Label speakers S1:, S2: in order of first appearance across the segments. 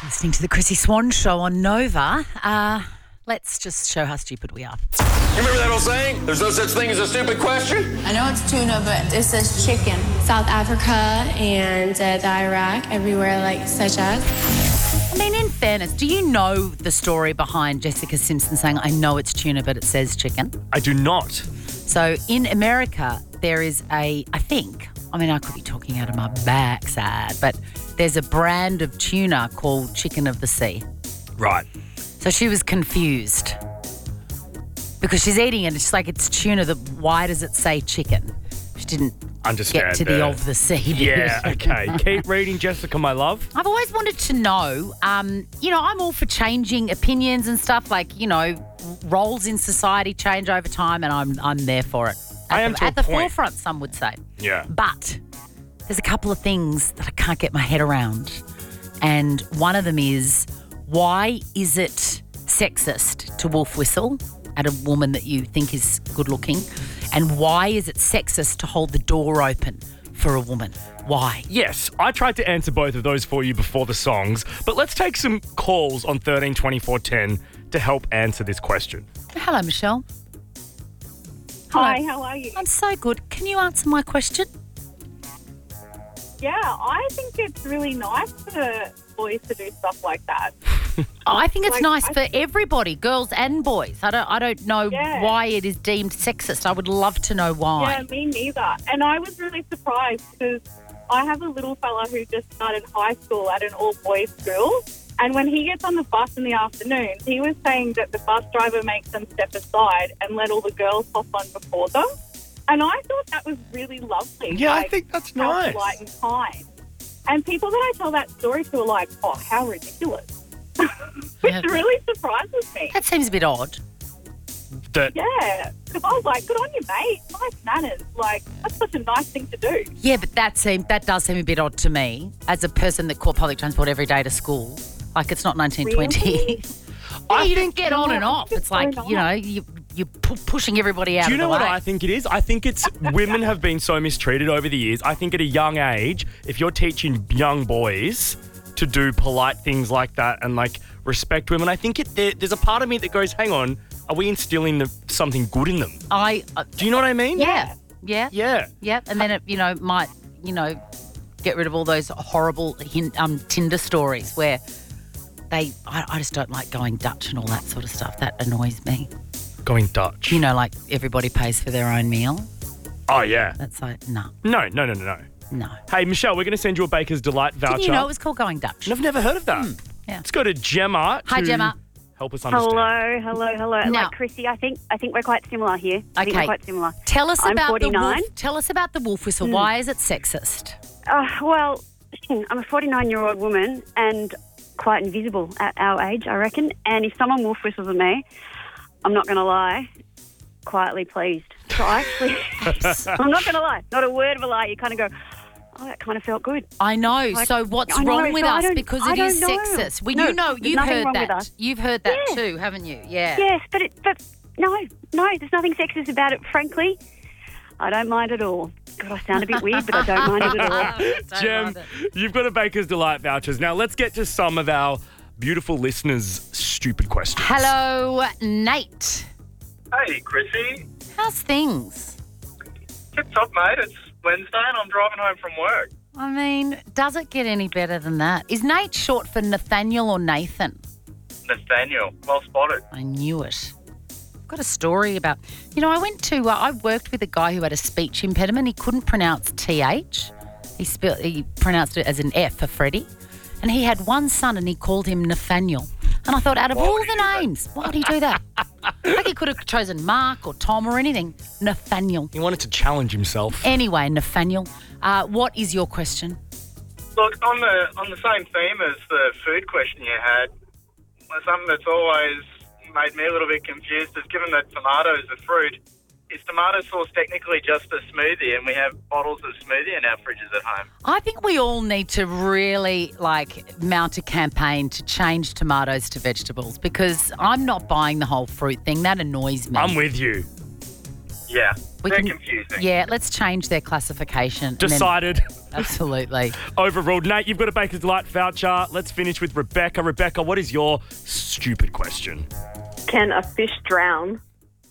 S1: Listening to the Chrissy Swan Show on Nova. Let's just show how stupid we are.
S2: You remember that old saying? There's no such thing as a stupid question?
S3: I know it's tuna, but it says chicken.
S4: South Africa and the Iraq, everywhere like such as.
S1: I mean, in fairness, do you know the story behind Jessica Simpson saying, I know it's tuna, but it says chicken?
S5: I do not.
S1: So in America, there is I could be talking out of my backside, but there's a brand of tuna called Chicken of the Sea.
S5: Right.
S1: So she was confused because she's eating it. It's like it's tuna. Why does it say chicken? She didn't
S5: Understand
S1: get to the of the sea.
S5: Yeah, okay. Keep reading, Jessica, my love.
S1: I've always wanted to know, I'm all for changing opinions and stuff, like, roles in society change over time, and I'm there for it. At the forefront, some would say.
S5: Yeah.
S1: But there's a couple of things that I can't get my head around. And one of them is, why is it sexist to wolf whistle at a woman that you think is good looking? And why is it sexist to hold the door open for a woman? Why?
S5: Yes, I tried to answer both of those for you before the songs, but let's take some calls on 13 24 10 to help answer this question.
S1: Hello, Michelle.
S6: Hi, how are you?
S1: I'm so good. Can you answer my question?
S6: Yeah, I think it's really nice for boys to do stuff like that.
S1: I think it's nice for everybody, girls and boys. I don't know why it is deemed sexist. I would love to know why.
S6: Yeah, me neither. And I was really surprised because I have a little fella who just started high school at an all-boys school. And when he gets on the bus in the afternoon, he was saying that the bus driver makes them step aside and let all the girls hop on before them. And I thought that was really lovely.
S5: Yeah, I think that's nice.
S6: Polite and kind. And people that I tell that story to are like, oh, how ridiculous. Which really surprises me.
S1: That seems a bit odd.
S6: Yeah, because I was like, good on you, mate. Nice manners. Like, that's such a nice thing to do.
S1: Yeah, but that does seem a bit odd to me as a person that caught public transport every day to school. Like, it's not 1920.
S6: Really?
S1: You don't get on and off. It's like, you're pushing everybody out of the way.
S5: Do you know what I think it is? I think it's women have been so mistreated over the years. I think at a young age, if you're teaching young boys to do polite things like that and, like, respect women, I think there's a part of me that goes, hang on, are we instilling something good in them? Do you know what I mean?
S1: Yeah. Yeah.
S5: Yeah.
S1: Yeah. And then it, might, get rid of all those horrible Tinder stories where I just don't like going Dutch and all that sort of stuff. That annoys me.
S5: Going Dutch?
S1: Like everybody pays for their own meal.
S5: Oh, yeah.
S1: That's like, no.
S5: No.
S1: No.
S5: Hey, Michelle, we're going to send you a Baker's Delight voucher.
S1: Didn't you know it was called Going Dutch?
S5: I've never heard of that.
S1: Yeah.
S5: Let's go to Gemma.
S1: Hi, Gemma.
S5: Help us understand.
S7: Hello.
S1: Now,
S7: like Chrissy, I think we're quite similar here. I think we're quite similar.
S1: Tell us
S7: I'm
S1: about
S7: 49.
S1: Tell us about the wolf whistle. Why is it sexist?
S7: Well, I'm a 49-year-old woman and quite invisible at our age, I reckon. And if someone wolf whistles at me, I'm not going to lie, quietly pleased. So I actually, I'm not going to lie, not a word of a lie. You kind of go, oh, that kind of felt good.
S1: I know.
S7: Like,
S1: so what's wrong with us? Because it is
S7: know.
S1: sexist. Well,
S7: No,
S1: you've heard that. You've heard that
S7: Yeah.
S1: too, haven't you? Yeah.
S7: Yes, but no, there's nothing sexist about it, frankly. I don't mind at all. God, I sound a bit weird, but I don't mind it at all.
S5: Jem, you've got a Baker's Delight vouchers. Now, let's get to some of our beautiful listeners' stupid questions.
S1: Hello, Nate.
S8: Hey, Chrissy.
S1: How's things?
S8: Tip top, mate. It's Wednesday and I'm driving home from work.
S1: I mean, does it get any better than that? Is Nate short for Nathaniel or Nathan?
S8: Nathaniel. Well spotted.
S1: I knew it. I've got a story about, I worked with a guy who had a speech impediment. He couldn't pronounce TH. He pronounced it as an F for Freddie. And he had one son and he called him Nathaniel. And I thought, out of all the names, why would he do that? Like he could have chosen Mark or Tom or anything. Nathaniel.
S5: He wanted to challenge himself.
S1: Anyway, Nathaniel, what is your question?
S8: Look, on the same theme as the food question you had, something that's always made me a little bit confused is, given that tomatoes are fruit, is tomato sauce technically just a smoothie and we have bottles of smoothie in our fridges at home?
S1: I think we all need to really mount a campaign to change tomatoes to vegetables, because I'm not buying the whole fruit thing. That annoys me.
S5: I'm with you.
S8: Yeah,
S1: We
S8: they're
S1: can-
S8: confusing.
S1: Yeah, let's change their classification. and then-
S5: Decided.
S1: Absolutely.
S5: Overruled. Nate, you've got a Baker's Delight voucher. Let's finish with Rebecca. Rebecca, what is your stupid question?
S6: Can a fish drown?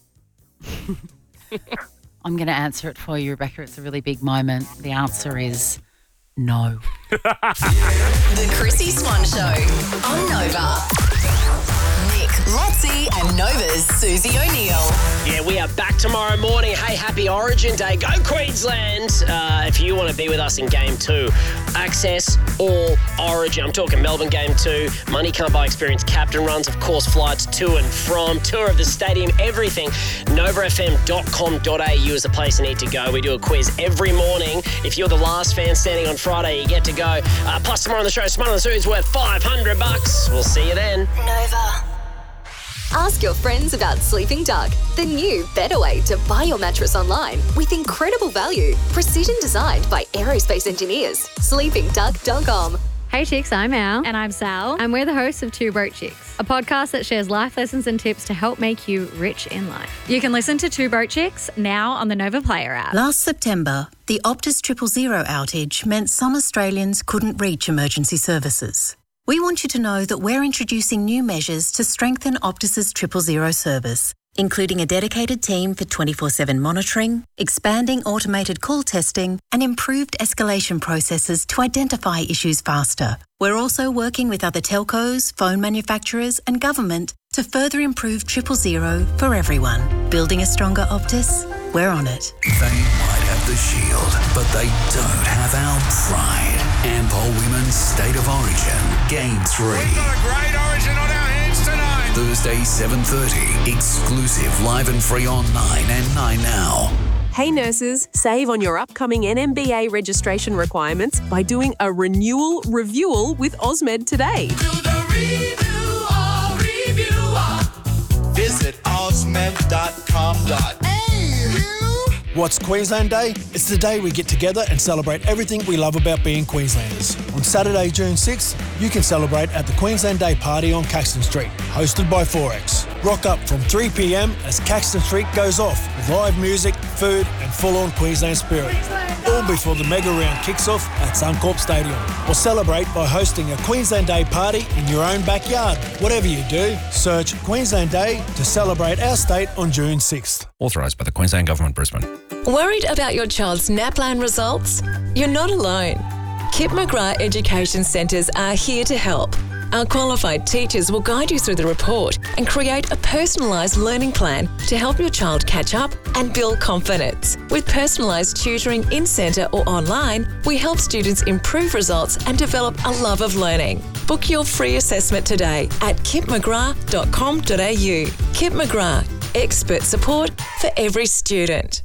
S1: I'm going to answer it for you, Rebecca. It's a really big moment. The answer is no.
S9: The Chrissy Swan Show on Nova. Nick, Lotzie and Nova's Susie O'Neill.
S10: Yeah, we are back tomorrow morning. Hey, happy Origin Day. Go Queensland. If you want to be with us in Game 2, access all Origin. I'm talking Melbourne Game 2, Money Can't Buy Experience, captain runs, of course, flights to and from, tour of the stadium, everything. NovaFM.com.au is the place you need to go. We do a quiz every morning. If you're the last fan standing on Friday, you get to go. Plus, tomorrow on the show, Smart on the Zoo is worth $500. We'll see you then.
S9: Nova.
S11: Ask your friends about Sleeping Duck, the new, better way to buy your mattress online with incredible value. Precision designed by aerospace engineers. SleepingDuck.com.
S12: Hey chicks, I'm Al. And I'm Sal. And we're the hosts of Two Broke Chicks, a podcast that shares life lessons and tips to help make you rich in life. You can listen to Two Broke Chicks now on the Nova Player app.
S13: Last September, the Optus 000 outage meant some Australians couldn't reach emergency services. We want you to know that we're introducing new measures to strengthen Optus's 000 service, including a dedicated team for 24/7 monitoring, expanding automated call testing, and improved escalation processes to identify issues faster. We're also working with other telcos, phone manufacturers, and government to further improve 000 for everyone. Building a stronger Optus? We're on it.
S14: They might have the shield, but they don't have our pride. Ampol Women's State of Origin, Game 3.
S2: We've got a great Origin on our hands tonight.
S14: Thursday, 7:30. Exclusive, live and free on 9 and 9 Now.
S15: Hey nurses, save on your upcoming NMBA registration requirements by doing a renewal reviewal with Osmed today.
S16: Visit osmed.com.au.
S17: What's Queensland Day? It's the day we get together and celebrate everything we love about being Queenslanders. On Saturday, June 6th, you can celebrate at the Queensland Day Party on Caxton Street, hosted by Forex. Rock up from 3 p.m. as Caxton Street goes off with live music, food and full-on Queensland spirit. All before the mega round kicks off at Suncorp Stadium. Or celebrate by hosting a Queensland Day party in your own backyard. Whatever you do, search Queensland Day to celebrate our state on June 6th.
S18: Authorised by the Queensland Government, Brisbane.
S11: Worried about your child's NAPLAN results? You're not alone. Kip McGrath Education Centres are here to help. Our qualified teachers will guide you through the report and create a personalised learning plan to help your child catch up and build confidence. With personalised tutoring in-centre or online, we help students improve results and develop a love of learning. Book your free assessment today at kipmcgrath.com.au. Kip McGrath, expert support for every student.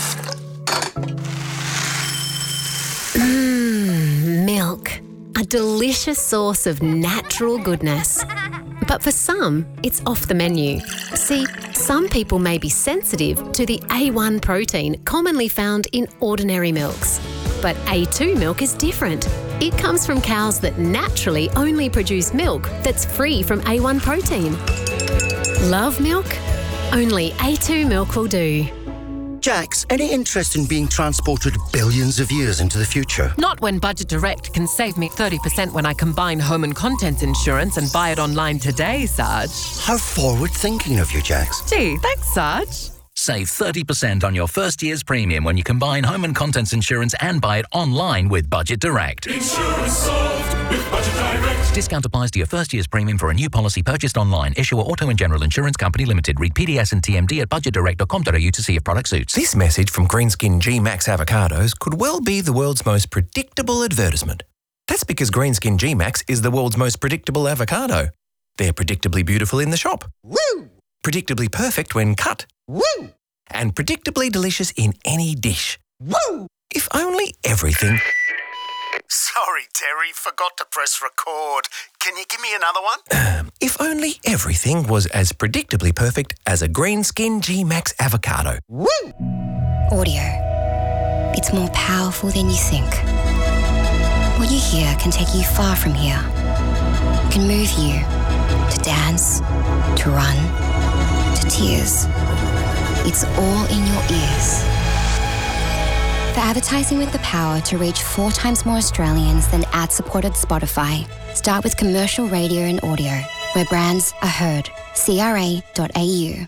S19: Milk. A delicious source of natural goodness. But for some, it's off the menu. See, some people may be sensitive to the A1 protein commonly found in ordinary milks. But A2 milk is different. It comes from cows that naturally only produce milk that's free from A1 protein. Love milk? Only A2 milk will do.
S20: Jax, any interest in being transported billions of years into the future?
S21: Not when Budget Direct can save me 30% when I combine home and contents insurance and buy it online today, Sarge.
S20: How forward-thinking of you, Jax.
S21: Gee, thanks, Sarge.
S18: Save 30% on your first year's premium when you combine home and contents insurance and buy it online with Budget Direct.
S2: Insurance solved with Budget Direct.
S18: Discount applies to your first year's premium for a new policy purchased online. Issuer Auto and General Insurance Company Limited. Read PDS and TMD at budgetdirect.com.au to see if product suits.
S22: This message from Greenskin G-Max avocados could well be the world's most predictable advertisement. That's because Greenskin G-Max is the world's most predictable avocado. They're predictably beautiful in the shop. Woo! Predictably perfect when cut. Woo! And predictably delicious in any dish. Woo! If only everything...
S20: Sorry, Terry, forgot to press record. Can you give me another one?
S22: If only everything was as predictably perfect as a Greenskin G-Max avocado. Woo!
S23: Audio. It's more powerful than you think. What you hear can take you far from here. It can move you to dance, to run, to tears. It's all in your ears. For advertising with the power to reach 4 times more Australians than ad-supported Spotify, start with commercial radio and audio, where brands are heard. CRA.au.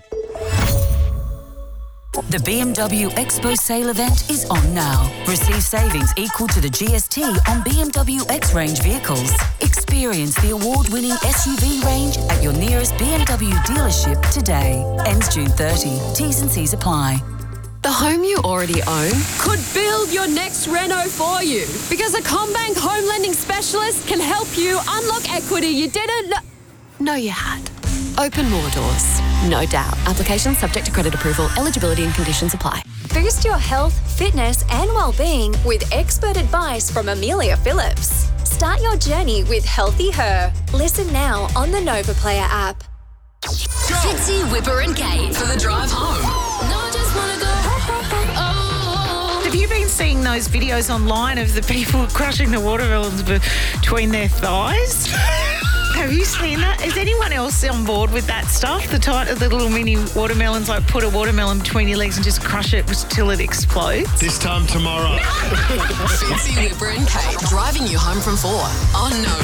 S3: The BMW Expo sale event is on now. Receive savings equal to the GST on BMW X-Range vehicles. Experience the award-winning SUV range at your nearest BMW dealership today. Ends June 30. T's and C's apply.
S4: The home you already own could build your next reno for you, because a CommBank home lending specialist can help you unlock equity you didn't know you had. Open more doors, no doubt. Application subject to credit approval. Eligibility and conditions apply.
S7: Boost your health, fitness and well-being with expert advice from Amelia Phillips. Start your journey with Healthy Her. Listen now on the Nova Player app.
S9: Fitzy, Whipper and Kate for the drive home. No, I just want to go.
S24: Have you been seeing those videos online of the people crushing the watermelons between their thighs? Have you seen that? Is anyone else on board with that stuff? The little mini watermelons, like put a watermelon between your legs and just crush it till it explodes?
S16: This time tomorrow.
S9: Fitzy, Whipper and Kate driving you home from 4 on Nova.